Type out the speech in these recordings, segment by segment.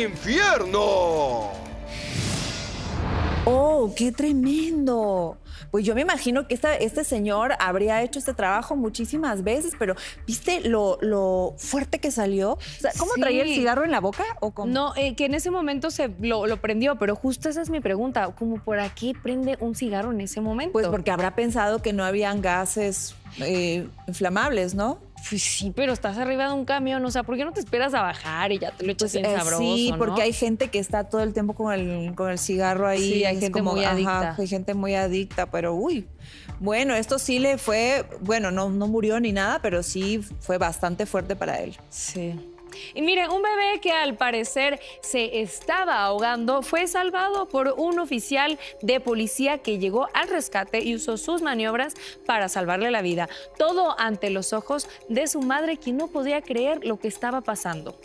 infierno. ¡Oh, qué tremendo! Pues yo me imagino que este señor habría hecho este trabajo muchísimas veces, pero ¿viste lo fuerte que salió? O sea, ¿cómo traía el cigarro en la boca o cómo? No, que en ese momento lo prendió, pero justo esa es mi pregunta. ¿Cómo por qué prende un cigarro en ese momento? Pues porque habrá pensado que no habían gases inflamables, ¿no? Pues sí, pero estás arriba de un camión, o sea, ¿por qué no te esperas a bajar y ya te lo echas bien sabroso, sí, ¿no? porque hay gente que está todo el tiempo con el cigarro ahí. Sí, hay gente muy adicta. Hay gente muy adicta, pero uy. Bueno, esto sí le fue, bueno, no murió ni nada, pero sí fue bastante fuerte para él. Sí. Y mire, un bebé que al parecer se estaba ahogando fue salvado por un oficial de policía que llegó al rescate y usó sus maniobras para salvarle la vida. Todo ante los ojos de su madre, quien no podía creer lo que estaba pasando.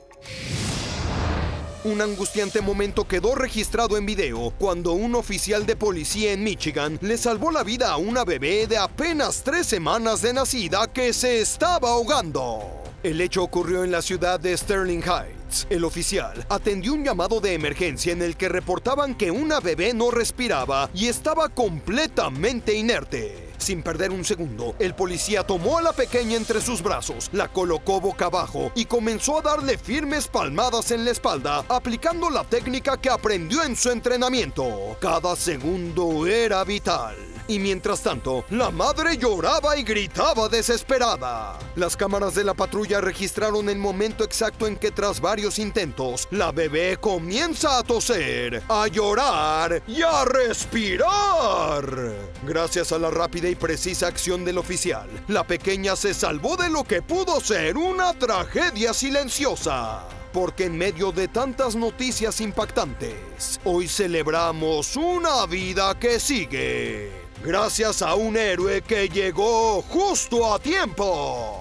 Un angustiante momento quedó registrado en video cuando un oficial de policía en Michigan le salvó la vida a una bebé de apenas 3 semanas de nacida que se estaba ahogando. El hecho ocurrió en la ciudad de Sterling Heights. El oficial atendió un llamado de emergencia en el que reportaban que una bebé no respiraba y estaba completamente inerte. Sin perder un segundo, el policía tomó a la pequeña entre sus brazos, la colocó boca abajo y comenzó a darle firmes palmadas en la espalda, aplicando la técnica que aprendió en su entrenamiento. Cada segundo era vital. Y mientras tanto, la madre lloraba y gritaba desesperada. Las cámaras de la patrulla registraron el momento exacto en que tras varios intentos, la bebé comienza a toser, a llorar y a respirar. Gracias a la rápida y precisa acción del oficial, la pequeña se salvó de lo que pudo ser una tragedia silenciosa. Porque en medio de tantas noticias impactantes, hoy celebramos una vida que sigue. Gracias a un héroe que llegó justo a tiempo.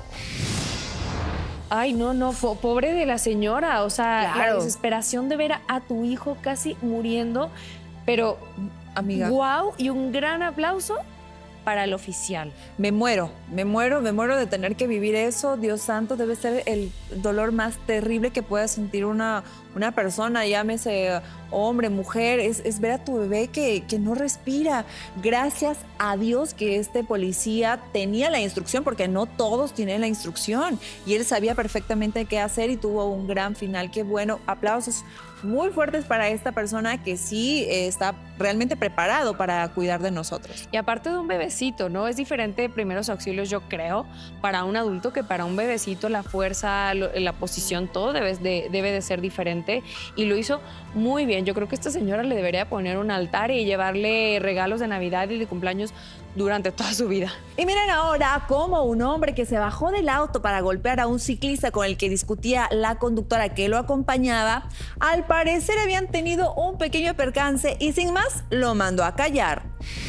Ay, no, pobre de la señora. O sea, Claro. la desesperación de ver a tu hijo casi muriendo. Pero, Amiga. Wow, y un gran aplauso para el oficial. Me muero de tener que vivir eso. Dios santo, debe ser el dolor más terrible que pueda sentir una persona, llámese hombre, mujer, es ver a tu bebé que no respira. Gracias a Dios que este policía tenía la instrucción, porque no todos tienen la instrucción, y él sabía perfectamente qué hacer y tuvo un gran final. Qué bueno, aplausos muy fuertes para esta persona que sí está realmente preparado para cuidar de nosotros. Y aparte de un bebecito, ¿no? Es diferente primeros auxilios, yo creo, para un adulto que para un bebecito. La fuerza, la posición, todo debe de ser diferente. Y lo hizo muy bien. Yo creo que esta señora le debería poner un altar y llevarle regalos de Navidad y de cumpleaños durante toda su vida. Y miren ahora cómo un hombre que se bajó del auto para golpear a un ciclista con el que discutía la conductora que lo acompañaba, al parecer habían tenido un pequeño percance y sin más lo mandó a callar.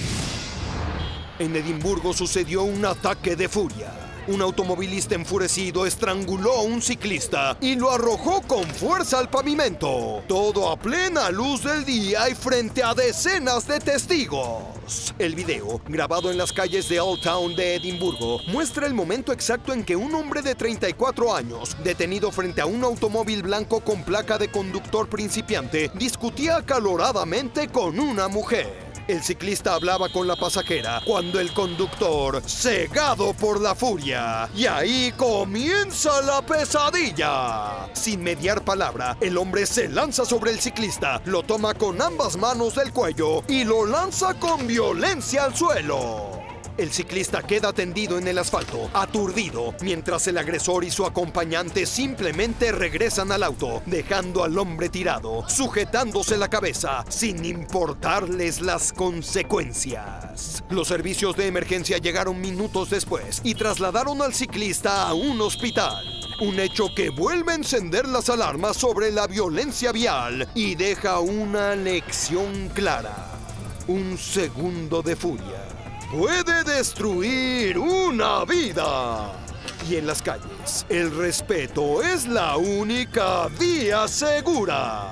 En Edimburgo sucedió un ataque de furia. Un automovilista enfurecido estranguló a un ciclista y lo arrojó con fuerza al pavimento. Todo a plena luz del día y frente a decenas de testigos. El video, grabado en las calles de Old Town de Edimburgo, muestra el momento exacto en que un hombre de 34 años, detenido frente a un automóvil blanco con placa de conductor principiante, discutía acaloradamente con una mujer. El ciclista hablaba con la pasajera cuando el conductor, cegado por la furia, y ahí comienza la pesadilla. Sin mediar palabra, el hombre se lanza sobre el ciclista, lo toma con ambas manos del cuello y lo lanza con violencia al suelo. El ciclista queda tendido en el asfalto, aturdido, mientras el agresor y su acompañante simplemente regresan al auto, dejando al hombre tirado, sujetándose la cabeza, sin importarles las consecuencias. Los servicios de emergencia llegaron minutos después y trasladaron al ciclista a un hospital. Un hecho que vuelve a encender las alarmas sobre la violencia vial y deja una lección clara. Un segundo de furia puede destruir una vida. Y en las calles, el respeto es la única vía segura.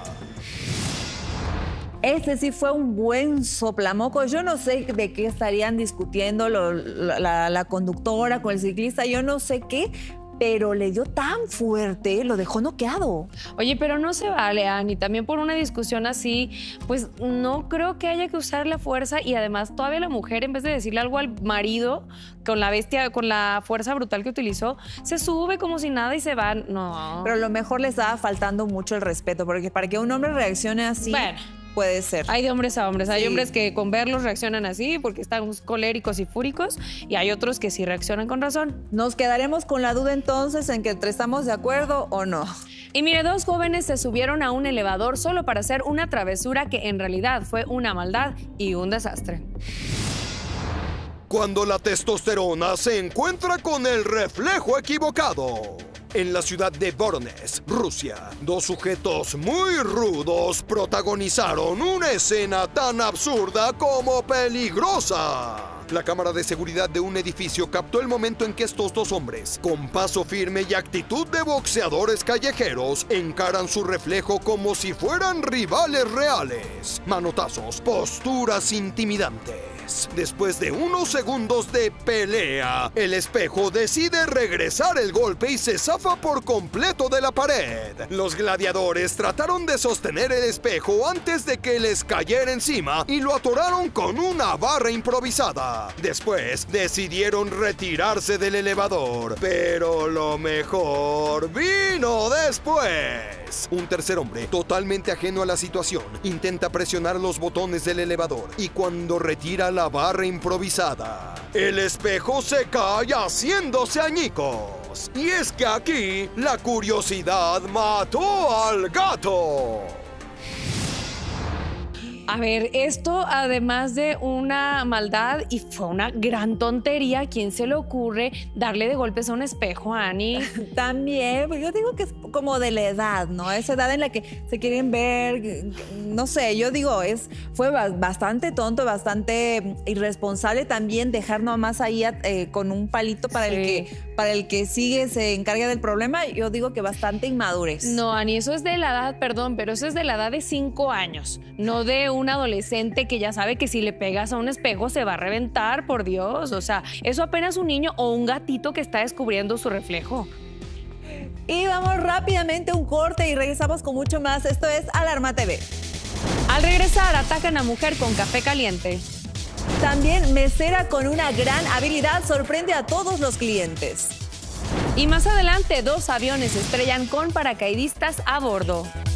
Este sí fue un buen soplamoco. Yo no sé de qué estarían discutiendo la conductora con el ciclista, yo no sé qué, pero le dio tan fuerte, lo dejó noqueado. Oye, pero no se vale, Ani. También por una discusión así, pues no creo que haya que usar la fuerza. Y además, todavía la mujer, en vez de decirle algo al marido con la bestia, con la fuerza brutal que utilizó, se sube como si nada y se va. No. Pero a lo mejor le estaba faltando mucho el respeto, porque para que un hombre reaccione así, Bueno, puede ser. hay de hombres a hombres. Hay Sí. hombres que con verlos reaccionan así porque están coléricos y fúricos, y hay otros que sí reaccionan con razón. Nos quedaremos con la duda entonces en que estamos de acuerdo o no. Y mire, 2 jóvenes se subieron a un elevador solo para hacer una travesura que en realidad fue una maldad y un desastre. Cuando la testosterona se encuentra con el reflejo equivocado. En la ciudad de Voronezh, Rusia, 2 sujetos muy rudos protagonizaron una escena tan absurda como peligrosa. La cámara de seguridad de un edificio captó el momento en que estos 2 hombres, con paso firme y actitud de boxeadores callejeros, encaran su reflejo como si fueran rivales reales. Manotazos, posturas intimidantes. Después de unos segundos de pelea, el espejo decide regresar el golpe y se zafa por completo de la pared. Los gladiadores trataron de sostener el espejo antes de que les cayera encima y lo atoraron con una barra improvisada. Después decidieron retirarse del elevador, pero lo mejor vino después. Un tercer hombre, totalmente ajeno a la situación, intenta presionar los botones del elevador y cuando retira la barra improvisada, el espejo se cae haciéndose añicos. Y es que aquí la curiosidad mató al gato. A ver, esto además de una maldad y fue una gran tontería, ¿quién se le ocurre darle de golpes a un espejo, Ani? También, pues yo digo que es como de la edad, ¿no? Esa edad en la que se quieren ver, no sé, yo digo, fue bastante tonto, bastante irresponsable también dejar nomás ahí con un palito para el que sigue, se encarga del problema. Yo digo que bastante inmadurez. No, Ani, eso es de la edad, perdón, pero eso es de la edad de 5 años, no de un adolescente que ya sabe que si le pegas a un espejo se va a reventar, por Dios. O sea, eso apenas un niño o un gatito que está descubriendo su reflejo. Y vamos rápidamente a un corte y regresamos con mucho más. Esto es Alarma TV. Al regresar, atacan a mujer con café caliente. También mesera con una gran habilidad sorprende a todos los clientes. Y más adelante, 2 aviones se estrellan con paracaidistas a bordo.